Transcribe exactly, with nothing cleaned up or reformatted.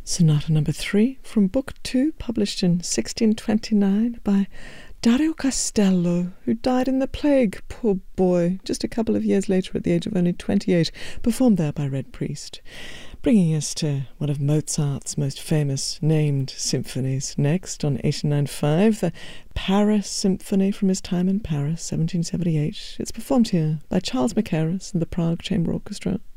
Sonata number three from Book Two, published in sixteen twenty-nine by Dario Castello, who died in the plague, poor boy, just a couple of years later at the age of only twenty-eight, performed there by Red Priest. Bringing us to one of Mozart's most famous named symphonies. Next, on eighty-nine point five, the Paris Symphony from his time in Paris, seventeen seventy-eight. It's performed here by Charles Mackerras and the Prague Chamber Orchestra.